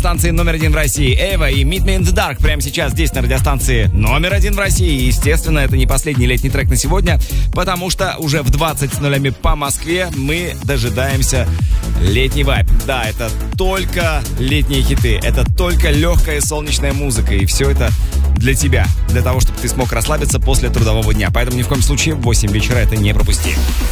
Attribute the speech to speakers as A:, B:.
A: радиостанции номер 1 в России. Эва и Meet Me in the Dark прямо сейчас здесь на радиостанции номер 1 в России. И, естественно, это не последний летний трек на сегодня, потому что уже в 20:00 по Москве мы дожидаемся летний вайб. Да, это только летние хиты, это только легкая солнечная музыка. И все это для тебя, для того, чтобы ты смог расслабиться после трудового дня. Поэтому ни в коем случае в 8 вечера это не пропусти.